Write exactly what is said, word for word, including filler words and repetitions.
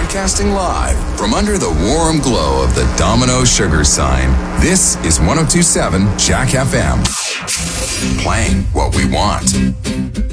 Broadcasting live from under the warm glow of the Domino Sugar sign. This is one oh two point seven Jack F M. Playing what we want.